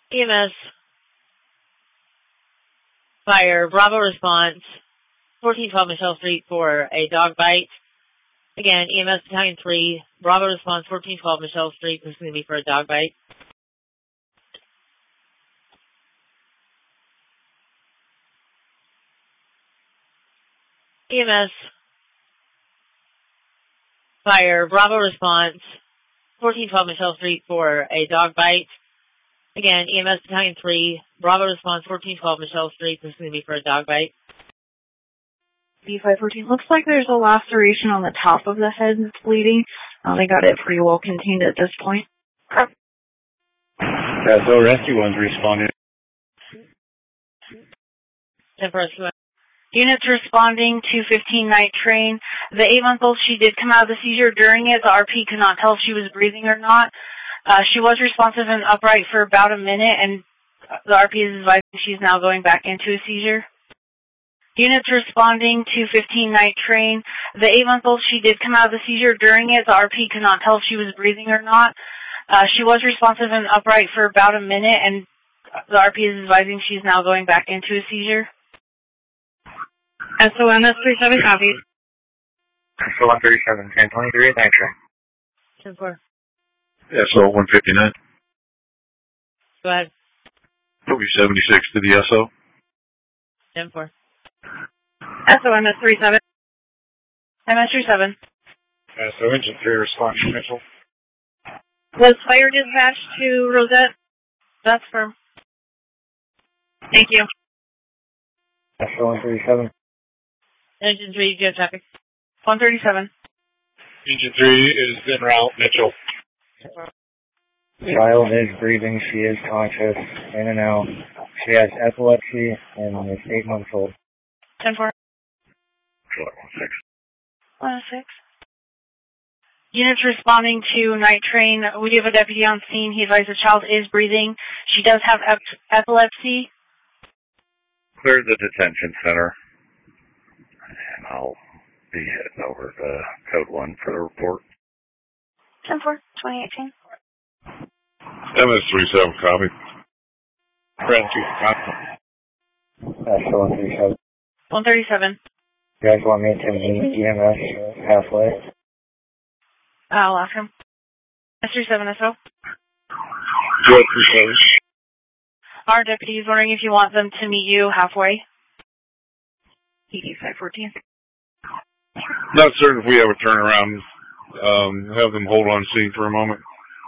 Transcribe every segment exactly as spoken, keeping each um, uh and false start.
E M S, fire, Bravo response, fourteen twelve Michelle Street for a dog bite. Again, E M S Battalion three, Bravo response, fourteen twelve Michelle Street. This is going to be for a dog bite. E M S, fire, Bravo response, fourteen twelve Michelle Street for a dog bite. Again, E M S Battalion three, Bravo response, fourteen twelve Michelle Street. This is going to be for a dog bite. B five fourteen, looks like there's a laceration on the top of the head that's bleeding. Uh, they got it pretty well contained at this point. Yeah, so rescue one's responding. ten for rescue one. Units responding to fifteen night train. The eight-month-old, she did come out of the seizure during it. The R P could not tell if she was breathing or not. Uh, she was responsive and upright for about a minute, and the R P is advising she's now going back into a seizure. Units responding to fifteen night train. The eight-month-old, she did come out of the seizure during it. The R P could not tell if she was breathing or not. Uh, she was responsive and upright for about a minute, and the R P is advising she's now going back into a seizure. S O M S thirty-seven copies. S O one thirty-seven, ten twenty-three, night train. ten four. S O one fifty-nine. Go ahead. W seventy-six to the S O. ten four. S O M S thirty-seven. M S thirty-seven. Uh, so engine three responding, Mitchell. Was fire dispatched to Rosette? That's firm. Thank you. S O one thirty-seven. Engine three, do you have traffic? one thirty-seven. Engine three is en route, Mitchell. Child is breathing. She is conscious, in and out. She has epilepsy and is eight months old. ten four. one oh six. one oh six. Units responding to night train. We do have a deputy on scene. He advised the child is breathing. She does have ep- epilepsy. Clear the detention center. And I'll be heading over to Code one for the report. ten four, twenty eighteen. M S thirty-seven, copy. Rescue, copy. S O one thirty-seven. one thirty-seven. You guys want me to meet E M S halfway? I'll ask him. S thirty-seven S O. Yes, please. Our deputy is wondering if you want them to meet you halfway. P D five fourteen. Not certain if we have a turnaround. Um, have them hold on scene for a moment.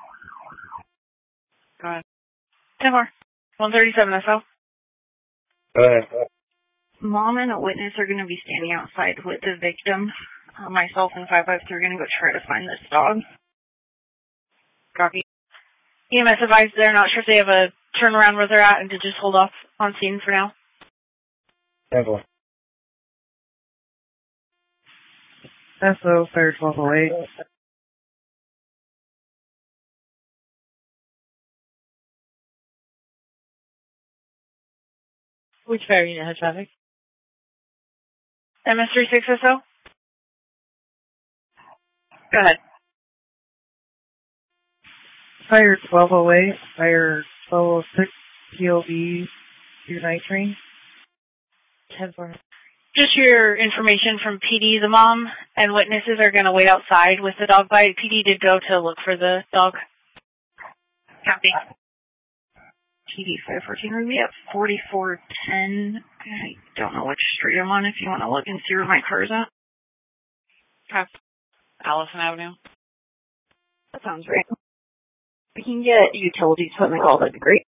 Go ahead. ten four. one thirty-seven S O. Go ahead. Mom and a witness are going to be standing outside with the victim. Uh, myself and five five three are going to go try to find this dog. Copy. E M S advised they're not sure if they have a turnaround where they're at and to just hold off on scene for now. Simple. S O, fire twelve oh eight. Which fire unit has traffic? M S thirty-six S O. Go ahead. Fire twelve oh eight, fire twelve oh six, P O V, through night train. ten four. Just your information from P D, the mom and witnesses are going to wait outside with the dog bite. P D did go to look for the dog. Copy. P D five fourteen, are we at forty-four ten? I don't know which street I'm on if you want to look and see where my car's at. Okay. Allison Avenue. That sounds right. We can get utilities put in the call, that'd be great.